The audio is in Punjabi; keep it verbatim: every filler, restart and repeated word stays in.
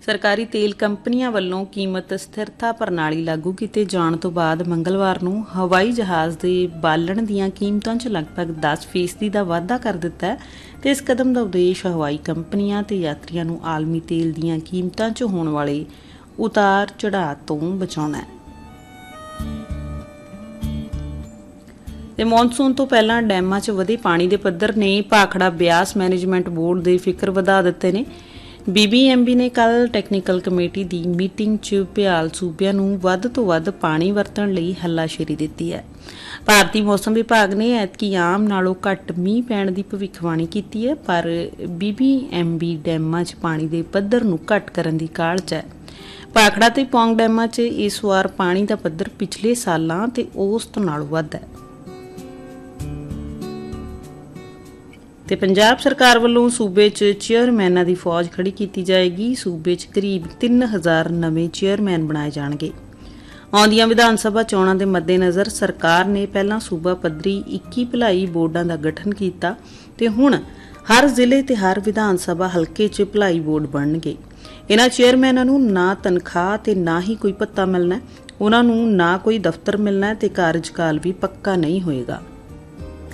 ਸਰਕਾਰੀ ਤੇਲ ਕੰਪਨੀਆਂ ਵੱਲੋਂ ਕੀਮਤ ਸਥਿਰਤਾ ਪ੍ਰਣਾਲੀ ਲਾਗੂ ਕੀਤੇ ਜਾਣ ਤੋਂ ਬਾਅਦ ਮੰਗਲਵਾਰ ਨੂੰ ਹਵਾਈ ਜਹਾਜ਼ ਦੇ ਬਾਲਣ ਦੀਆਂ ਕੀਮਤਾਂ 'ਚ ਲਗਭਗ ਦਸ ਫੀਸਦੀ ਦਾ ਵਾਧਾ ਕਰ ਦਿੱਤਾ ਹੈ ਤੇ ਇਸ ਕਦਮ ਦਾ ਉਦੇਸ਼ ਹਵਾਈ ਕੰਪਨੀਆਂ ਤੇ ਯਾਤਰੀਆਂ ਨੂੰ ਆਲਮੀ ਤੇਲ ਦੀਆਂ ਕੀਮਤਾਂ 'ਚ ਹੋਣ ਵਾਲੇ ਉਤਾਰ ਚੜ੍ਹਾਅ ਤੋਂ ਬਚਾਉਣਾ ਹੈ। ਤੇ ਮੌਨਸੂਨ ਤੋਂ ਪਹਿਲਾਂ ਡੈਮਾਂ 'ਚ ਵਧੇ ਪਾਣੀ ਦੇ ਪੱਧਰ ਨੇ ਭਾਖੜਾ ਬਿਆਸ ਮੈਨੇਜਮੈਂਟ ਬੋਰਡ ਦੇ ਫਿਕਰ ਵਧਾ ਦਿੱਤੇ ਨੇ। ਬੀ ਬੀ ਐਮ ਬੀ ਨੇ ਕੱਲ੍ਹ ਟੈਕਨੀਕਲ ਕਮੇਟੀ ਦੀ ਮੀਟਿੰਗ 'ਚ ਭਿਆਲ ਸੂਬਿਆਂ ਨੂੰ ਵੱਧ ਤੋਂ ਵੱਧ ਪਾਣੀ ਵਰਤਣ ਲਈ ਹੱਲਾਸ਼ੇਰੀ ਦਿੱਤੀ ਹੈ। ਭਾਰਤੀ ਮੌਸਮ ਵਿਭਾਗ ਨੇ ਐਤਕੀ ਆਮ ਨਾਲੋਂ ਘੱਟ ਮੀਂਹ ਪੈਣ ਦੀ ਭਵਿੱਖਬਾਣੀ ਕੀਤੀ ਹੈ, ਪਰ ਬੀ ਬੀ ਐਮ ਬੀ ਡੈਮਾਂ 'ਚ ਪਾਣੀ ਦੇ ਪੱਧਰ ਨੂੰ ਘੱਟ ਕਰਨ ਦੀ ਕਾਹਲ 'ਚ ਹੈ। ਭਾਖੜਾ ਤੇ ਪੌਂਗ ਡੈਮਾਂ 'ਚ ਇਸ ਵਾਰ ਪਾਣੀ ਦਾ ਪੱਧਰ ਪਿਛਲੇ ਸਾਲਾਂ ਤੇ ਔਸਤ ਨਾਲੋਂ ਵੱਧ ਹੈ। ਤੇ ਪੰਜਾਬ ਸਰਕਾਰ ਵੱਲੋਂ ਸੂਬੇ 'ਚ ਚੇਅਰਮੈਨਾਂ ਦੀ ਫੌਜ ਖੜੀ ਕੀਤੀ ਜਾਏਗੀ। ਸੂਬੇ 'ਚ ਕਰੀਬ ਤਿੰਨ ਹਜ਼ਾਰ ਨਵੇਂ ਚੇਅਰਮੈਨ ਬਣਾਏ ਜਾਣਗੇ। ਆਉਂਦੀਆਂ ਵਿਧਾਨ ਸਭਾ ਚੋਣਾਂ ਦੇ ਮੱਦੇਨਜ਼ਰ ਸਰਕਾਰ ਨੇ ਪਹਿਲਾਂ ਸੂਬਾ ਪੱਧਰੀ ਇੱਕੀ ਭਲਾਈ ਬੋਰਡਾਂ ਦਾ ਗਠਨ ਕੀਤਾ ਤੇ ਹੁਣ ਹਰ ਜ਼ਿਲ੍ਹੇ ਤੇ ਹਰ ਵਿਧਾਨ ਸਭਾ ਹਲਕੇ 'ਚ ਭਲਾਈ ਬੋਰਡ ਬਣਨਗੇ। ਇਹਨਾਂ ਚੇਅਰਮੈਨਾਂ ਨੂੰ ਨਾ ਤਨਖਾਹ ਤੇ ਨਾ ਹੀ ਕੋਈ ਭੱਤਾ ਮਿਲਣਾ, ਉਹਨਾਂ ਨੂੰ ਨਾ ਕੋਈ ਦਫ਼ਤਰ ਮਿਲਣਾ ਤੇ ਕਾਰਜਕਾਲ ਵੀ ਪੱਕਾ ਨਹੀਂ ਹੋਏਗਾ।